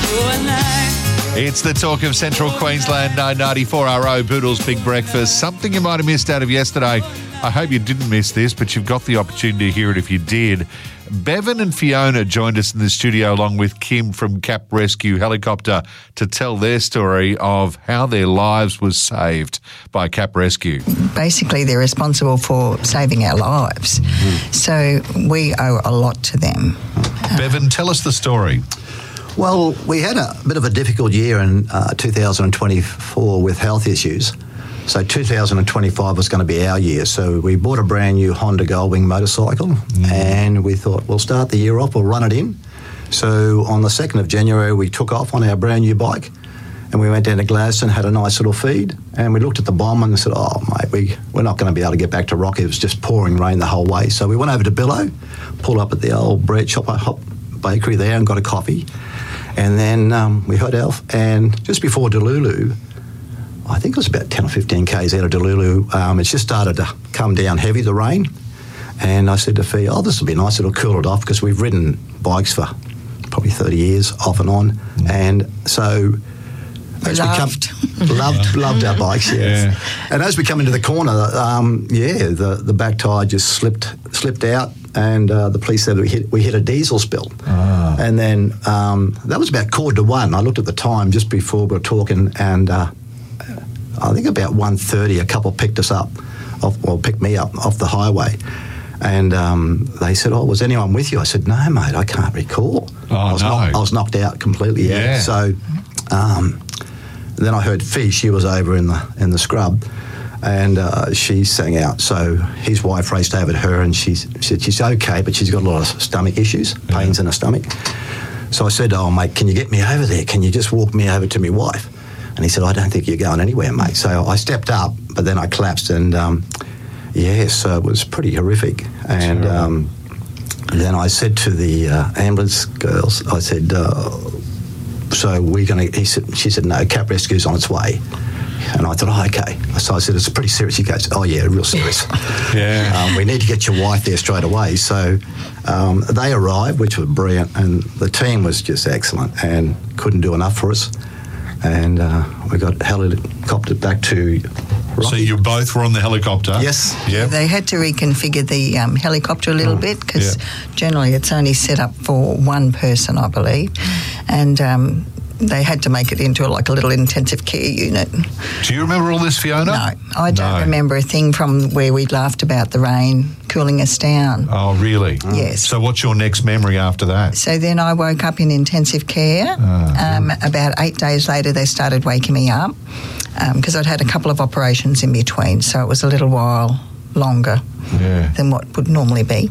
It's the talk of Central Queensland, 994RO, Boodle's Big Breakfast. Something you might have missed out of yesterday. I hope you didn't miss this, but you've got the opportunity to hear it if you did. Bevan and Fiona joined us in the studio along with Kim from Cap Rescue Helicopter to tell their story of how their lives was saved by Cap Rescue. Basically, they're responsible for saving our lives. So we owe a lot to them. Bevan, tell us the story. Well, we had a bit of a difficult year in 2024 with health issues. So 2025 was going to be our year. So we bought a brand new Honda Goldwing motorcycle and we thought we'll start the year off, we'll run it in. So on the 2nd of January, we took off on our brand new bike and we went down to Gladstone, had a nice little feed, and we looked at the bomb and said, oh, mate, we're not going to be able to get back to Rocky. It was just pouring rain the whole way. So we went over to Billow, pulled up at the old bread shop, hop bakery there and got a coffee. And then we heard off, and just before Delulu, I think it was about 10 or 15 k's out of Delulu, it just started to come down heavy, the rain. And I said to Fee, this will be nice, it'll cool it off, because we've ridden bikes for probably 30 years, off and on. And so as loved our bikes, yes. Yeah. And as we come into the corner, the back tyre just slipped out, and the police said we hit a diesel spill. And then that was about 1:45. I looked at the time just before we were talking, and I think about 1:30, a couple picked me up off the highway. And they said, was anyone with you? I said, no, mate, I can't recall. I was knocked out completely. Yeah. So then I heard Fee, she was over in the scrub, and she sang out. So his wife raced over to her, and she said she's okay, but she's got a lot of stomach issues, pains in her stomach. So I said, mate, can you get me over there? Can you just walk me over to my wife? And he said, I don't think you're going anywhere, mate. So I stepped up, but then I collapsed, and so it was pretty horrific. And then I said to the ambulance girls, I said, so we're going to, she said, no, Cap Rescue's on its way. And I thought, okay. So I said, it's pretty serious. He goes, real serious. We need to get your wife there straight away. So they arrived, which was brilliant, and the team was just excellent and couldn't do enough for us. And we got helicoptered back to Rocky. So you both were on the helicopter? Yes. Yep. They had to reconfigure the helicopter a little bit, because generally it's only set up for one person, I believe. And they had to make it into a little intensive care unit. Do you remember all this, Fiona? No, I don't remember a thing from where we laughed about the rain cooling us down. Oh, really? Yes. So what's your next memory after that? So then I woke up in intensive care. About 8 days later, they started waking me up, because I'd had a couple of operations in between, so it was a little while longer than what would normally be.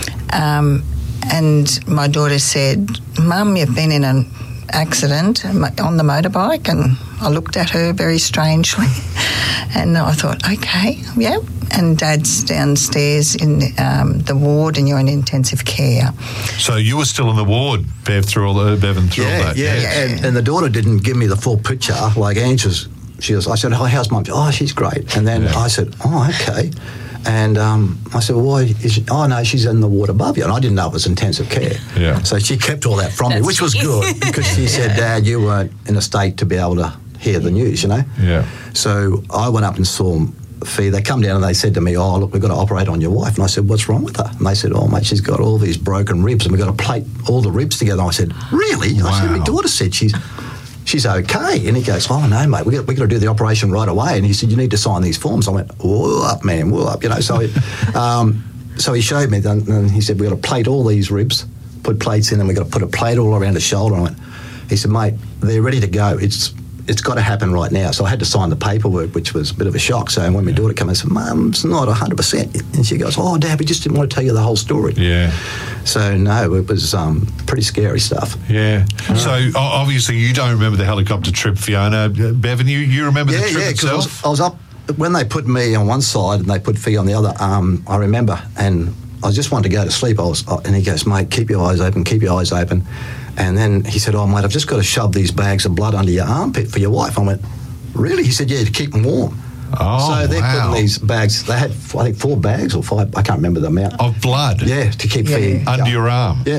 And my daughter said, Mum, you've been in an accident on the motorbike. And I looked at her very strangely, and I thought, okay, yeah. And Dad's downstairs in the ward, and you're in intensive care. So you were still in the ward, Bevan, through all that. Yeah. And the daughter didn't give me the full picture. Like Angela's, I said, how's Mum? Oh, she's great. And then I said, okay. And I said, well, why is she? Oh, no, she's in the ward above you. And I didn't know it was intensive care. Yeah. So she kept all that from me, which was good, because she said, Dad, you weren't in a state to be able to hear the news, you know? Yeah. So I went up and saw Fee. They come down and they said to me, look, we've got to operate on your wife. And I said, what's wrong with her? And they said, mate, she's got all these broken ribs, and we've got to plate all the ribs together. And I said, really? Wow. I said, my daughter said she's okay. And he goes, no, mate, we got to do the operation right away. And he said, you need to sign these forms. I went, whoa up, man, whoa up, you know. So so he showed me, and he said, we got to plate all these ribs, put plates in, and we got to put a plate all around the shoulder. And he said, mate, they're ready to go. It's got to happen right now. So I had to sign the paperwork, which was a bit of a shock. So when my daughter came, I said, Mum, it's not 100%. And she goes, Dad, we just didn't want to tell you the whole story. Yeah. So, no, it was pretty scary stuff. Yeah. So, obviously, you don't remember the helicopter trip, Fiona. Bevan, you remember the trip itself? I was up, when they put me on one side and they put Fee on the other, I remember, and I just wanted to go to sleep. And he goes, mate, keep your eyes open, keep your eyes open. And then he said, mate, I've just got to shove these bags of blood under your armpit for your wife. I went, really? He said, yeah, to keep them warm. So they're putting these bags, they had, I think, 4 bags or 5, I can't remember the amount. Of blood? Yeah, to keep Fee under your arm? Yeah.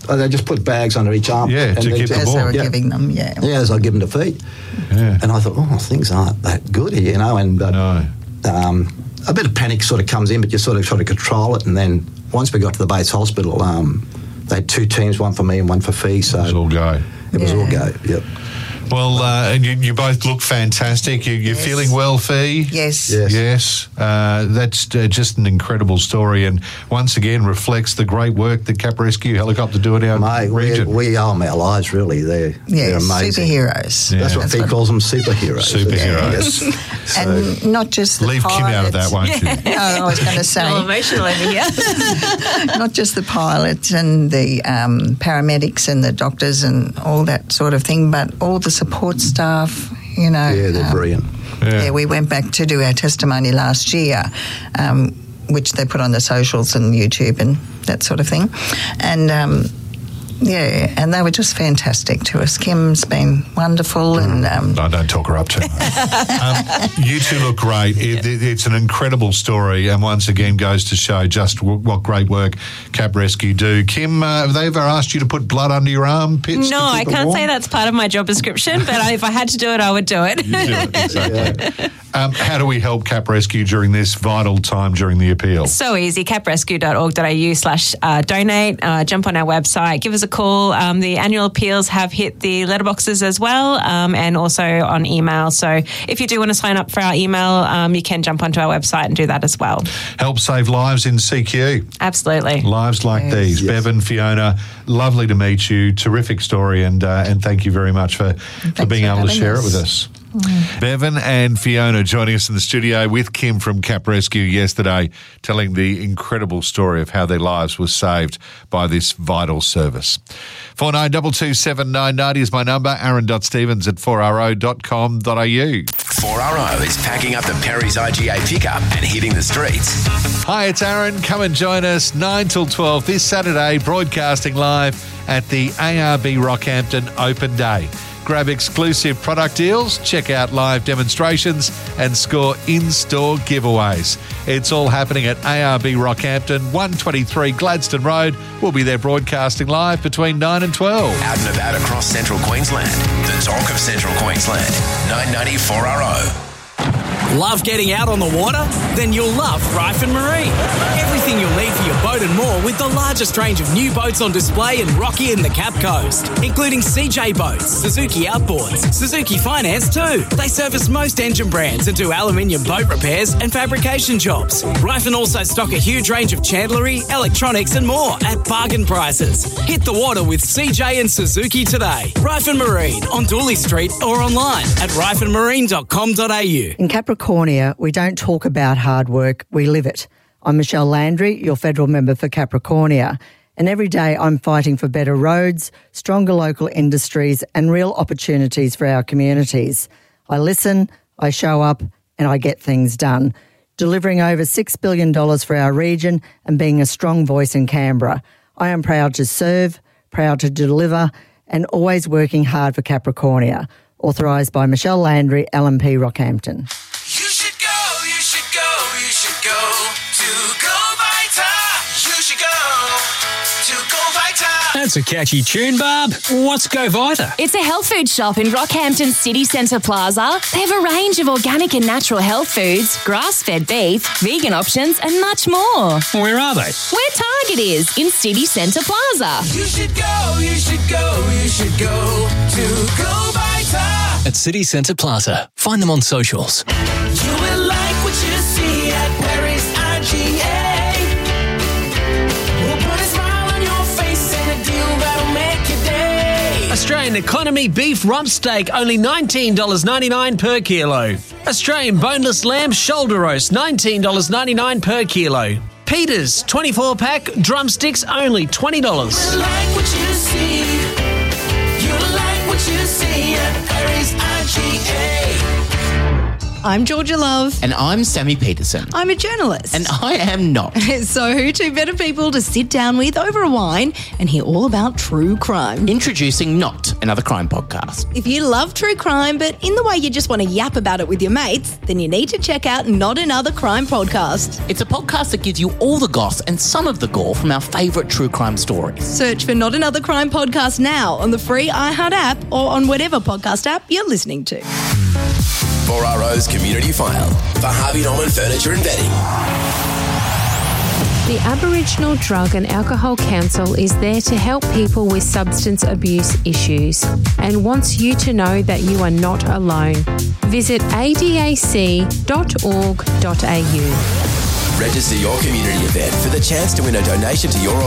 They just put bags under each arm. Yeah, to keep them As they warm. were giving them, yeah. Yeah, as I give them to feed. Yeah. And I thought, things aren't that good here, you know. And No. a bit of panic sort of comes in, but you sort of try to control it. And then once we got to the base hospital, they had 2 teams, one for me and one for Fee. So It was all go. it was all go. Yep. Well, and you both look fantastic. You're Yes. feeling well, Fee? Yes. Yes. Yes. That's just an incredible story, and once again reflects the great work that Cap Rescue Helicopter do in our Mate, region. we owe them our lives, really. They're amazing. Superheroes. Yeah. That's what Fee calls them, superheroes. Superheroes. Yes. So, And not just the Leave pilots. Kim out of that, won't you? No, I was going to say, All emotional over here. not just the pilots and the paramedics and the doctors and all that sort of thing, but all the support staff, you know. yeah, they're brilliant. Yeah, we went back to do our testimony last year, which they put on the socials and YouTube and that sort of thing. And, and they were just fantastic to us. Kim's been wonderful and... No, don't talk her up too much. You two look great. It's an incredible story, and once again goes to show just what great work Cap Rescue do. Kim, have they ever asked you to put blood under your armpits? No, I can't say that's part of my job description, but if I had to do it, I would do it. You do it, exactly. How do we help Cap Rescue during this vital time during the appeal? So easy, caprescue.org.au/donate. Jump on our website, give us a call. The annual appeals have hit the letterboxes as well, and also on email. So if you do want to sign up for our email, you can jump onto our website and do that as well. Help save lives in CQ. Absolutely. Lives like these. Yes. Bevan, Fiona, lovely to meet you. Terrific story, and thank you very much for being for able to having share it us. with us. Bevan and Fiona joining us in the studio with Kim from Cap Rescue yesterday, telling the incredible story of how their lives were saved by this vital service. 49227990 is my number. aaron.stevens@4ro.com.au. 4RO is packing up the Perry's IGA pickup and hitting the streets. Hi, it's Aaron. Come and join us 9 till 12 this Saturday, broadcasting live at the ARB Rockhampton Open Day. Grab exclusive product deals, check out live demonstrations and score in-store giveaways. It's all happening at ARB Rockhampton, 123 Gladstone Road. We'll be there broadcasting live between 9 and 12. Out and about across central Queensland. The talk of central Queensland. 990 4RO. Love getting out on the water? Then you'll love Ryfin Marine. Everything you'll need for your boat and more with the largest range of new boats on display in Rocky and the Cap Coast, including CJ Boats, Suzuki Outboards, Suzuki Finance too. They service most engine brands and do aluminium boat repairs and fabrication jobs. Ryfin also stock a huge range of chandlery, electronics and more at bargain prices. Hit the water with CJ and Suzuki today. Ryfin Marine on Dooley Street or online at ryfinmarine.com.au. In Capricornia, we don't talk about hard work, we live it. I'm Michelle Landry, your federal member for Capricornia, and every day I'm fighting for better roads, stronger local industries and real opportunities for our communities. I listen, I show up and I get things done, delivering over $6 billion for our region and being a strong voice in Canberra. I am proud to serve, proud to deliver and always working hard for Capricornia. Authorised by Michelle Landry, LNP Rockhampton. You should go, you should go, you should go to Go Vita. You should go to Go Vita. That's a catchy tune, Barb. What's Go Vita? It's a health food shop in Rockhampton City Centre Plaza. They have a range of organic and natural health foods, grass-fed beef, vegan options and much more. Where are they? Where Target is, in City Centre Plaza. You should go, you should go, you should go to Go Vita. At City Centre Plaza. Find them on socials. You will like what you see at Perry's IGA. We'll put a smile on your face and a deal that'll make your day. Australian Economy Beef Rump Steak, only $19.99 per kilo. Australian Boneless Lamb Shoulder Roast, $19.99 per kilo. Peters 24-pack drumsticks, only $20. You like what you see. You like what you see at Perry's IGA. I'm Georgia Love. And I'm Sammy Peterson. I'm a journalist. And I am not. So who two better people to sit down with over a wine and hear all about true crime? Introducing Not Another Crime podcast. If you love true crime, but in the way you just want to yap about it with your mates, then you need to check out Not Another Crime podcast. It's a podcast that gives you all the goss and some of the gore from our favourite true crime stories. Search for Not Another Crime podcast now on the free iHeart app or on whatever podcast app you're listening to. 4RO's Community File for Harvey Norman Furniture and Bedding. The Aboriginal Drug and Alcohol Council is there to help people with substance abuse issues and wants you to know that you are not alone. Visit adac.org.au. Register your community event for the chance to win a donation to your